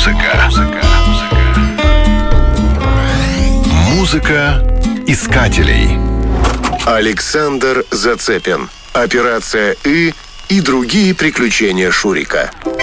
Музыка искателей. Александр Зацепин. Операция «И» и другие приключения Шурика.